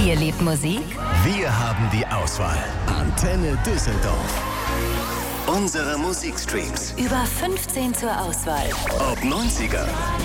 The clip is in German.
Ihr liebt Musik? Wir haben die Auswahl. Antenne Düsseldorf. Unsere Musikstreams. Über 15 zur Auswahl. Ob 90er,